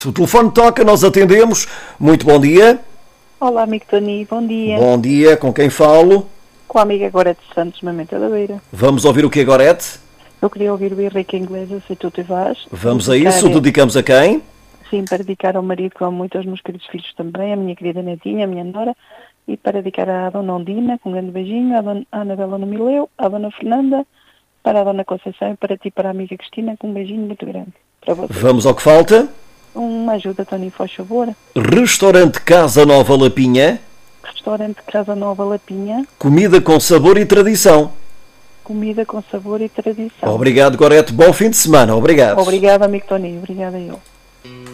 O telefone toca, nós atendemos. Muito bom dia. Olá, amigo Tony, bom dia. Bom dia, com quem falo? Com a amiga Gorete Santos, Mamenta da Beira. Vamos ouvir o que, Gorete? Eu queria ouvir o Henrique Inglesa, se tu te vais. Vamos a isso, dedicamos a quem? Sim, para dedicar ao marido, que amo muito, aos meus queridos filhos também, a minha querida netinha, a minha nora, e para dedicar à dona Ondina, com um grande beijinho, à dona Anabela no Mileu, à dona Fernanda, para a dona Conceição e para ti, para a amiga Cristina, com um beijinho muito grande para você. Vamos ao que falta. Uma ajuda, Tony, faz favor. Restaurante Casa Nova Lapinha. Restaurante Casa Nova Lapinha. Comida com sabor e tradição. Comida com sabor e tradição. Obrigado, Gorete. Bom fim de semana. Obrigado. Obrigada, amigo Tony. Obrigada eu.